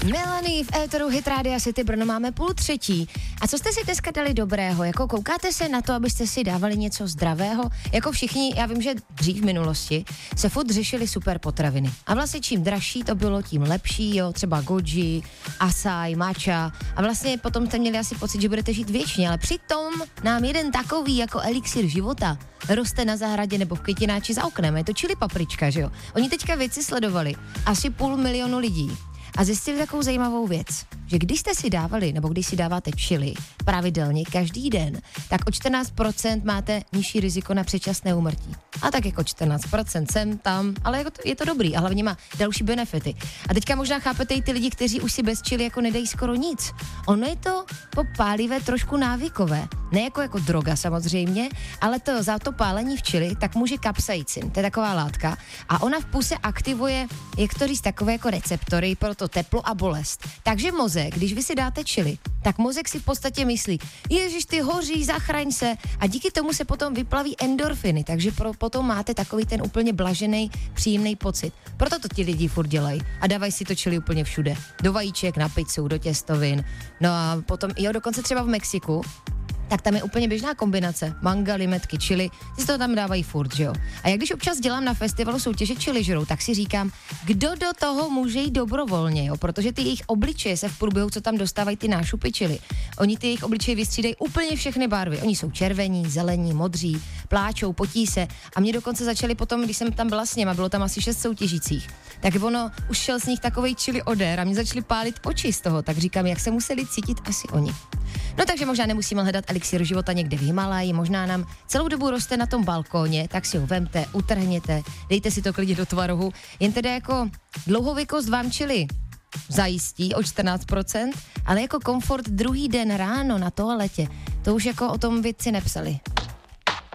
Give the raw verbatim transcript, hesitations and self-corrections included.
Melanie v éteru Hit Rádia City Brno, máme půl třetí. A co jste si dneska dali dobrého? Jako koukáte se na to, abyste si dávali něco zdravého? Jako všichni, já vím, že dřív v minulosti se furt řešili super potraviny. A vlastně čím dražší to bylo, tím lepší, jo, třeba goji, acai, matcha. A vlastně potom jste měli asi pocit, že budete žít věčně, ale přitom nám jeden takový jako elixir života roste na zahradě nebo v květináči za oknem. Je to chili paprička, že jo? Oni teďka věci sledovali. Asi půl milionu lidí. A zjistili takovou zajímavou věc, že když jste si dávali, nebo když si dáváte chili pravidelně každý den, tak o čtrnáct procent máte nižší riziko na předčasné úmrtí. A tak jako čtrnáct procent sem, tam, ale jako to, je to dobrý a hlavně má další benefity. A teďka možná chápete i ty lidi, kteří už si bez chili jako nedají skoro nic. Ono je to po pálivé trošku návykové. Ne jako, jako droga samozřejmě, ale to za to pálení v chili, tak může kapsaicin, to je taková látka. A ona v puse aktivuje, jak to říct, takové jako receptory pro to teplo a bolest. Takže mozek, když vy si dáte chili, tak mozek si v podstatě myslí, ježiš, ty hoří, zachraň se. A díky tomu se potom vyplaví endorfiny, takže pro, potom máte takový ten úplně blažený, příjemný pocit. Proto to ti lidi furt dělají a dávají si to chili úplně všude. Do vajíček, na pizzu, do těstovin. No a potom, jo, dokonce třeba v Mexiku, tak tam je úplně běžná kombinace. Manga, limetky, chili, si to tam dávají furt, že jo. A jak když občas dělám na festivalu soutěže chili žrou, tak si říkám, kdo do toho může jít dobrovolně, jo, protože ty jejich obličeje se v průběhu, co tam dostávají ty nášupy chili, oni ty jejich obličeje vystřídají úplně všechny barvy. Oni jsou červení, zelení, modří, pláčou, potí se a mě dokonce začali potom, když jsem tam byla s něma, bylo tam asi šest soutěžících, tak ono už šel z nich takovej chili odér a mě začali pálit oči z toho, tak říkám, jak se museli cítit asi oni. No takže možná nemusíme hledat elixir života někde v Himalaji, možná nám celou dobu roste na tom balkóně, tak si ho vemte, utrhněte, dejte si to klidně do tvarohu, jen teda jako dlouhověkost vám chili zajistí o čtrnáct procent, ale jako komfort druhý den ráno na toaletě, to už jako o tom vědci nepsali.